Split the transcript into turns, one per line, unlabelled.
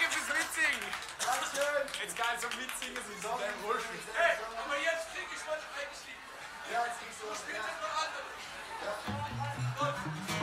Danke fürs Mitsingen.
Dankeschön.
Jetzt kann ich zum Mitsingen, sie ist ein Wurscht.
Hey, aber jetzt krieg ich was eigentlich.
Ja, jetzt kriegst du was.
Spielt das noch andere.
Ja.
Und